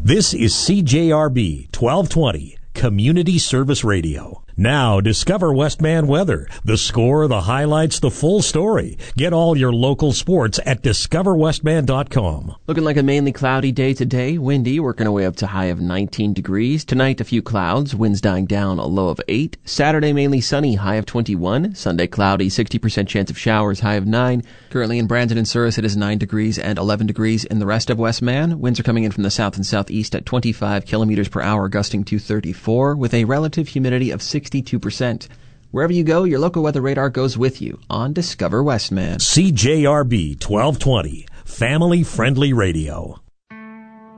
This is CJRB 1220, Community Service Radio. Now, discover Westman weather. The score, the highlights, the full story. Get all your local sports at discoverwestman.com. Looking like a mainly cloudy day today. Windy, working our way up to high of 19 degrees. Tonight, a few clouds. Winds dying down, a low of 8. Saturday, mainly sunny, high of 21. Sunday, cloudy, 60% chance of showers, high of 9. Currently in Brandon and Souris, it is 9 degrees and 11 degrees in the rest of Westman. Winds are coming in from the south and southeast at 25 kilometers per hour, gusting to 34, with a relative humidity of 62%. Wherever you go, your local weather radar goes with you on Discover Westman. CJRB 1220, family-friendly radio.